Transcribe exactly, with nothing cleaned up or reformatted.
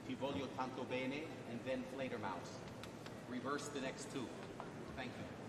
Ti voglio tanto bene, and then Fledermaus. Reverse the next two. Thank you.